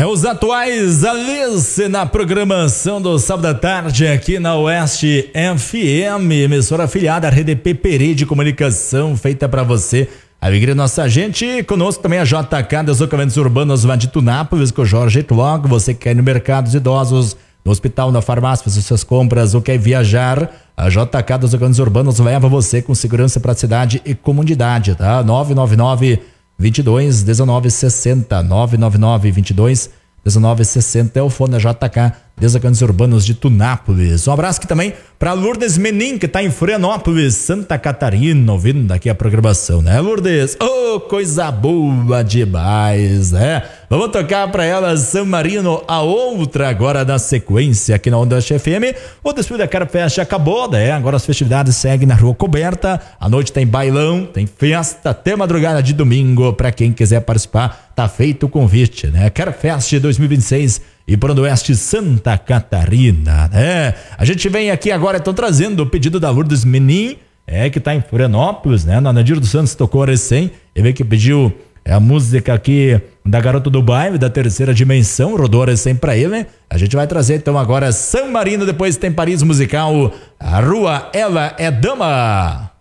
Os atuais Alice na programação do sábado à tarde aqui na Oeste FM, emissora afiliada à Rede Peperi de comunicação feita para você. Alegria nossa gente, conosco também a JK Deslocamentos Urbanos lá de Tunápolis, com o Jorge Logo, você que quer ir no mercado dos idosos, no hospital, na farmácia, fazer suas compras ou quer viajar, a JK Deslocamentos Urbanos leva você com segurança, praticidade e comodidade, tá? 999-22-1960, 999-22-1960 é o fone da JK Deslocamentos Urbanos de Tunápolis. Um abraço aqui também para Lourdes Menin, que tá em Florianópolis, Santa Catarina, ouvindo daqui a programação, né, Lourdes? Oh, coisa boa demais, né? Vamos tocar para ela San Marino, a outra agora na sequência aqui na Onda FM. O desfile da Cara Fest acabou, né? Agora as festividades seguem na Rua Coberta. À noite tem bailão, tem festa até madrugada de domingo. Para quem quiser participar, tá feito o convite, né? Cara Fest 2026 e para o Oeste Santa Catarina, né? A gente vem aqui agora, estão trazendo o pedido da Lourdes Menin, que tá em Florianópolis, né? Na Nadir dos Santos tocou recém, ele que pediu a música aqui da Garota do Baile, da Terceira Dimensão, rodou recém pra ele, né? A gente vai trazer então agora San Marino, depois tem Paris Musical, a Rua Ela é Dama.